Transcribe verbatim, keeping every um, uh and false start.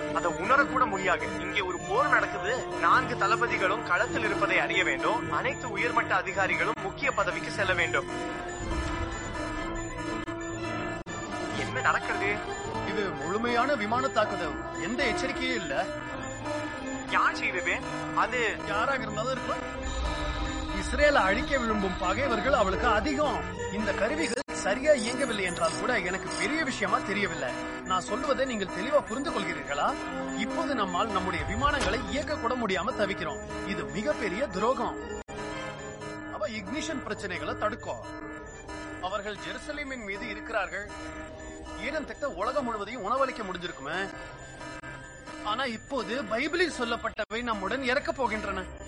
அதை உணரக்கூட முடியாது. இங்கே ஒரு போர் நடக்குது. நான்கு தளபதிகளும் களத்தில் இருப்பதை அறிய வேண்டும். அனைத்து உயர்மட்ட அதிகாரிகளும் முக்கிய பதவிக்கு செல்ல வேண்டும். என்ன நடக்கிறது? இது முழுமையான விமான தாக்குதல். எந்த எச்சரிக்கையும் இல்ல. யார் செய்தது? அது யாராக இருந்தாலும் இருக்கலாம். இஸ்ரேலை அழிக்க விரும்பும் பகைவர்கள் அவளுக்கு அதிகம். இந்த கருவிகள் சரியா இயங்கவில்லை என்றால் கூட எனக்கு பெரிய விஷயமா தெரியவில்லை. நான் சொல்வதை நீங்கள் தெளிவா புரிந்து கொள்கிறீர்களா? இப்போது நம்மால் நம்முடைய விமானங்களை இயக்க கூட முடியாம தவிக்கிறோம். இது மிகப்பெரிய துரோகம். அவ இக்னிஷன் பிரச்சனைகளை தடுக்கும். அவர்கள் ஜெருசலேமின் மீது இருக்கிறார்கள். ஈரான் தக்க உலகம் முழுவதையும் உணவளிக்க முடிஞ்சிருக்குமே. ஆனா இப்போது பைபிளில் சொல்லப்பட்டவை நம்முடன் இறக்க போகின்றன.